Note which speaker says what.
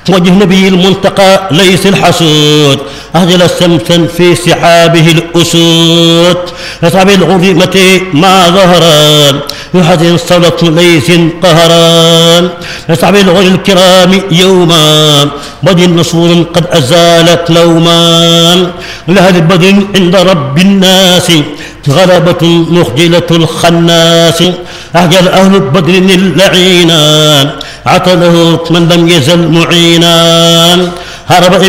Speaker 1: وجه نبي المنتقى ليس الحسود أهجل سمسا في سحابه الأسود يصعب الغريمة ما ظهران يحزن صولة ليس قهران يصعب الغر الكرام يوما بدر نصور قد أزالت لوما لهذا بدر عند رب الناس غلبة مخجلة الخناس أهجل أهل بدر اللعينان عطله من لم يزل معينا هرب